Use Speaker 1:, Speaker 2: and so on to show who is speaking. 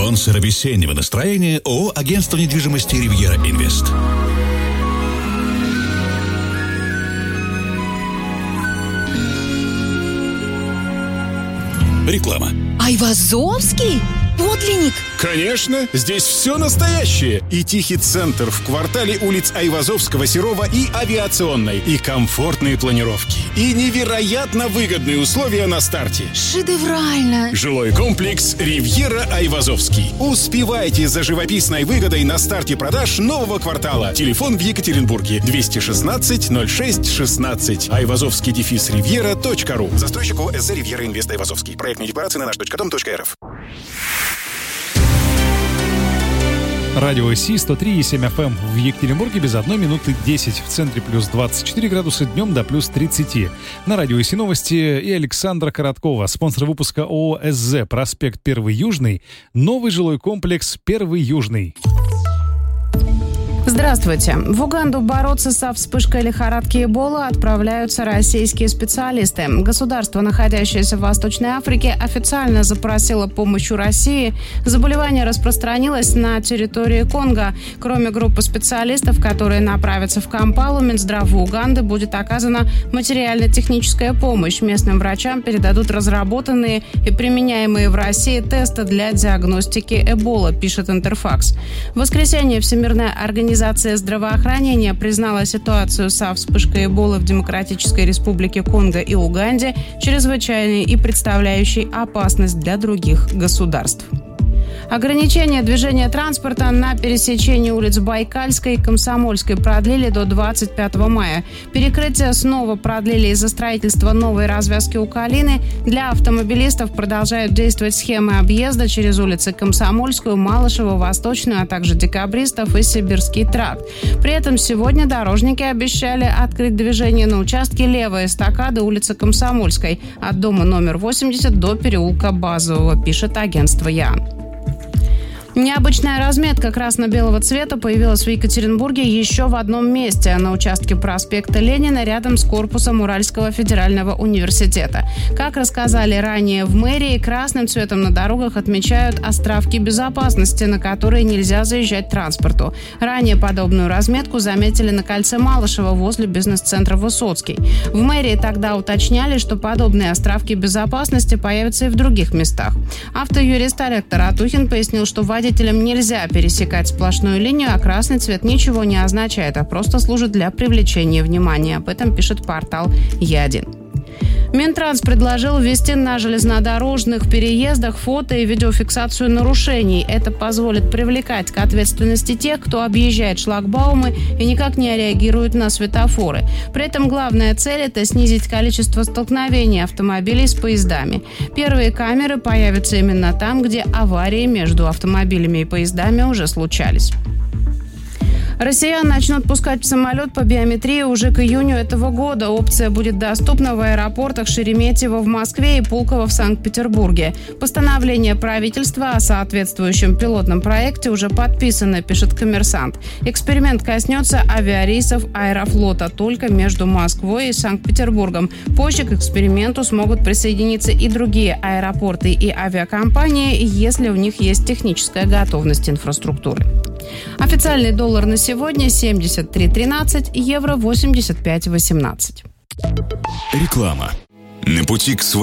Speaker 1: Спонсор весеннего настроения ООО «Агентство недвижимости Ривьера Инвест». Реклама.
Speaker 2: Айвазовский? Подлинник?
Speaker 3: Конечно, здесь все настоящее. И тихий центр в квартале улиц Айвазовского, Серова и Авиационной. И комфортные планировки. И невероятно выгодные условия на старте.
Speaker 2: Шедеврально.
Speaker 3: Жилой комплекс «Ривьера Айвазовский». Успевайте за живописной выгодой на старте продаж нового квартала. Телефон в Екатеринбурге 216 06 16. Айвазовский-ривьера.ру. Застройщик ООО «СЗ Ривьера Инвест Айвазовский». Проектные декларации на наш.дом.рф.
Speaker 4: Радио СИ 103,7 FM в Екатеринбурге без 1 минуты 10. В центре плюс 24 градуса, днем до плюс 30. На Радио СИ новости и Александра Короткова. Спонсор выпуска ООО «СЗ», проспект 1 Южный, новый жилой комплекс 1 Южный.
Speaker 5: Здравствуйте. В Уганду бороться со вспышкой лихорадки Эбола отправляются российские специалисты. Государство, находящееся в Восточной Африке, официально запросило помощь у России. Заболевание распространилось на территории Конго. Кроме группы специалистов, которые направятся в Кампалу, Минздраву Уганды будет оказана материально-техническая помощь. Местным врачам передадут разработанные и применяемые в России тесты для диагностики Эбола, пишет Интерфакс. В воскресенье Всемирная организация здравоохранения признала ситуацию со вспышкой Эболы в Демократической Республике Конго и Уганде чрезвычайной и представляющей опасность для других государств. Ограничение движения транспорта на пересечении улиц Байкальской и Комсомольской продлили до 25 мая. Перекрытие снова продлили из-за строительства новой развязки у Калины. Для автомобилистов продолжают действовать схемы объезда через улицы Комсомольскую, Малышева, Восточную, а также Декабристов и Сибирский тракт. При этом сегодня дорожники обещали открыть движение на участке левой эстакады улицы Комсомольской от дома номер 80 до переулка Базового, пишет агентство ЯН. Необычная разметка красно-белого цвета появилась в Екатеринбурге еще в одном месте – на участке проспекта Ленина рядом с корпусом Уральского федерального университета. Как рассказали ранее в мэрии, красным цветом на дорогах отмечают островки безопасности, на которые нельзя заезжать транспорту. Ранее подобную разметку заметили на кольце Малышева возле бизнес-центра Высоцкий. В мэрии тогда уточняли, что подобные островки безопасности появятся и в других местах. Автоюрист Олег Таратухин пояснил, что водителям нельзя пересекать сплошную линию, а красный цвет ничего не означает, а просто служит для привлечения внимания. Об этом пишет портал Е1. Минтранс предложил ввести на железнодорожных переездах фото- и видеофиксацию нарушений. Это позволит привлекать к ответственности тех, кто объезжает шлагбаумы и никак не реагирует на светофоры. При этом главная цель – это снизить количество столкновений автомобилей с поездами. Первые камеры появятся именно там, где аварии между автомобилями и поездами уже случались. Россиян начнут пускать в самолет по биометрии уже к июню этого года. Опция будет доступна в аэропортах Шереметьево в Москве и Пулково в Санкт-Петербурге. Постановление правительства о соответствующем пилотном проекте уже подписано, пишет «Коммерсант». Эксперимент коснется авиарейсов Аэрофлота только между Москвой и Санкт-Петербургом. Позже к эксперименту смогут присоединиться и другие аэропорты и авиакомпании, если у них есть техническая готовность инфраструктуры. Официальный доллар на сегодня 73.13, евро 85.18.
Speaker 1: Реклама. На пути к своей